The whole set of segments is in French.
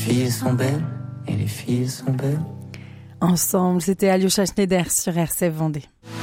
filles sont belles, et les filles sont belles. Ensemble, c'était Alyosha Schneider sur RCF Vendée.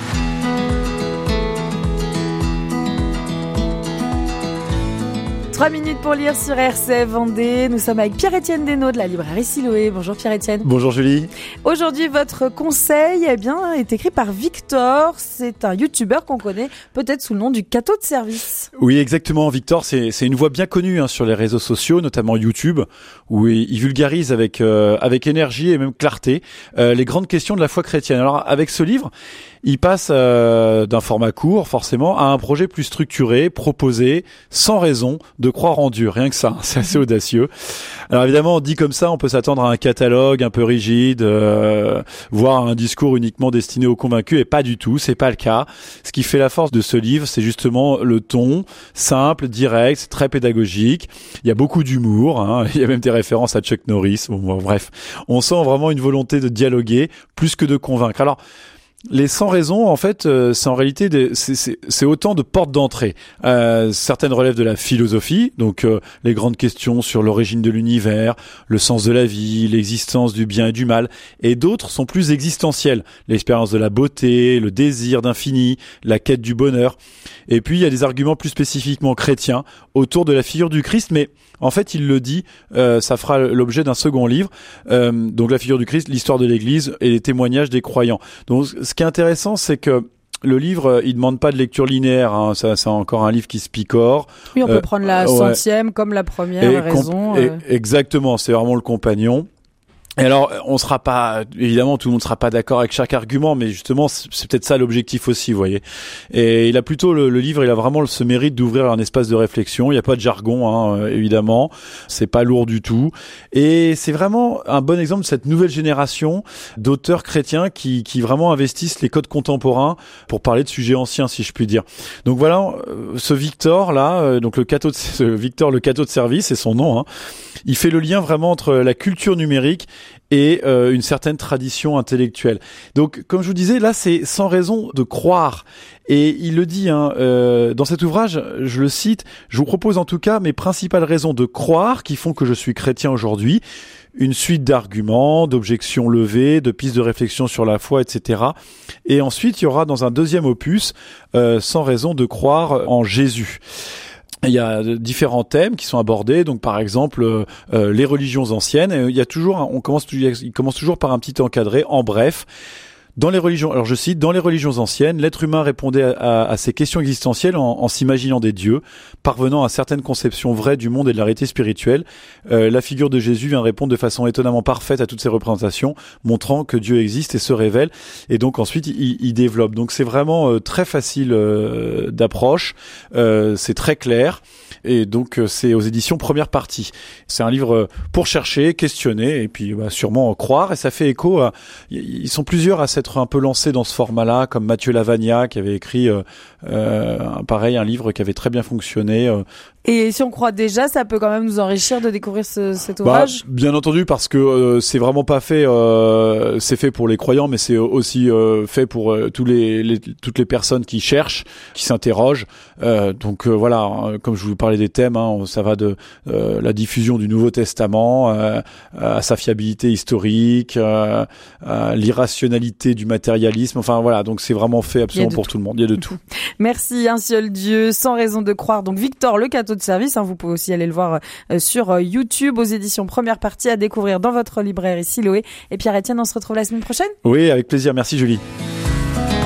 Trois minutes pour lire sur RCF Vendée. Nous sommes avec Pierre-Étienne Desnaux de la librairie Siloé. Bonjour Pierre-Étienne. Bonjour Julie. Aujourd'hui, votre conseil est écrit par Victor. C'est un youtubeur qu'on connaît peut-être sous le nom du Cateau de service. Oui, exactement. Victor, c'est une voix bien connue sur les réseaux sociaux, notamment YouTube, où il vulgarise avec énergie et même clarté les grandes questions de la foi chrétienne. Alors avec ce livre, il passe d'un format court, forcément, à un projet plus structuré, proposé, sans raison, de croire en Dieu. Rien que ça, c'est assez audacieux. Alors évidemment, dit comme ça, on peut s'attendre à un catalogue un peu rigide, voire à un discours uniquement destiné aux convaincus, et pas du tout, c'est pas le cas. Ce qui fait la force de ce livre, c'est justement le ton, simple, direct, c'est très pédagogique. Il y a beaucoup d'humour, il y a même des références à Chuck Norris. Bon, bref, on sent vraiment une volonté de dialoguer, plus que de convaincre. Alors, les 100 raisons, en fait, c'est en réalité c'est autant de portes d'entrée. Certaines relèvent de la philosophie, donc les grandes questions sur l'origine de l'univers, le sens de la vie, l'existence du bien et du mal, et d'autres sont plus existentielles, l'expérience de la beauté, le désir d'infini, la quête du bonheur. Et puis il y a des arguments plus spécifiquement chrétiens autour de la figure du Christ, mais en fait, il le dit, ça fera l'objet d'un second livre. Donc la figure du Christ, l'histoire de l'Église et les témoignages des croyants. Donc ce qui est intéressant, c'est que le livre, il demande pas de lecture linéaire. C'est encore un livre qui se picore. Oui, on peut prendre la centième comme la première raison. Exactement, c'est vraiment le compagnon. Et alors, on sera pas, évidemment, tout le monde sera pas d'accord avec chaque argument, mais justement, c'est peut-être ça l'objectif aussi, vous voyez. Et il a plutôt, le livre, il a vraiment ce mérite d'ouvrir un espace de réflexion. Il n'y a pas de jargon, évidemment. C'est pas lourd du tout. Et c'est vraiment un bon exemple de cette nouvelle génération d'auteurs chrétiens qui vraiment investissent les codes contemporains pour parler de sujets anciens, si je puis dire. Donc voilà, ce Victor, là, donc le cateau de service, c'est son nom, il fait le lien vraiment entre la culture numérique et une certaine tradition intellectuelle. Donc, comme je vous disais, là, c'est sans raison de croire. Et il le dit dans cet ouvrage, je le cite, « Je vous propose en tout cas mes principales raisons de croire qui font que je suis chrétien aujourd'hui. » Une suite d'arguments, d'objections levées, de pistes de réflexion sur la foi, etc. Et ensuite, il y aura dans un deuxième opus « Sans raison de croire en Jésus ». Il y a différents thèmes qui sont abordés, donc par exemple les religions anciennes. Il y a toujours, il commence toujours par un petit encadré. En bref, dans les religions, alors je cite, dans les religions anciennes, l'être humain répondait à ces questions existentielles en s'imaginant des dieux, parvenant à certaines conceptions vraies du monde et de la réalité spirituelle. La figure de Jésus vient répondre de façon étonnamment parfaite à toutes ces représentations, montrant que Dieu existe et se révèle. Et donc ensuite, il développe. Donc c'est vraiment très facile d'approche, c'est très clair. Et donc c'est aux éditions Première Partie. C'est un livre pour chercher, questionner et puis sûrement croire. Et ça fait écho à... Ils sont plusieurs à s'être un peu lancés dans ce format-là, comme Mathieu Lavagna qui avait écrit un livre qui avait très bien fonctionné. Et si on croit déjà, ça peut quand même nous enrichir de découvrir cet ouvrage. Bien entendu, parce que c'est vraiment pas fait. C'est fait pour les croyants, mais c'est aussi fait pour toutes les personnes qui cherchent, qui s'interrogent. Donc voilà, comme je vous parlais des thèmes, ça va de la diffusion du Nouveau Testament à sa fiabilité historique, à l'irrationalité du matérialisme. Enfin voilà, donc c'est vraiment fait absolument pour tout le monde. Il y a de tout. Merci, un seul Dieu, sans raison de croire. Donc Victor, le Cateau de service, vous pouvez aussi aller le voir sur YouTube aux éditions Première Partie, à découvrir dans votre librairie Siloé. Et Pierre-Étienne, on se retrouve la semaine prochaine. Oui, avec plaisir. Merci Julie.